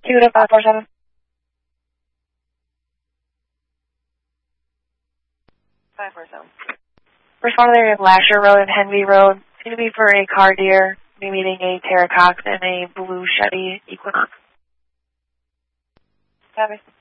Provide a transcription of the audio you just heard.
2 to 547. Respond to the area of Lasher Road and Henvey Road. Seem to be for a car deer. Be meeting a Terracox and a blue Chevy Equinox. Copy.